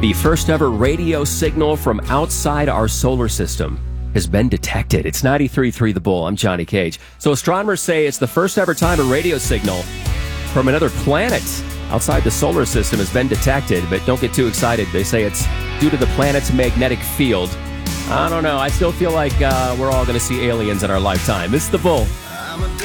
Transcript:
The first ever radio signal from outside our solar system has been detected. It's 93.3 The Bull. I'm Johnny Cage. So astronomers say it's the first ever time a radio signal from another planet outside the solar system has been detected, but don't get too excited. They say it's due to the planet's magnetic field. I don't know. I still feel like we're all going to see aliens in our lifetime. It's The Bull.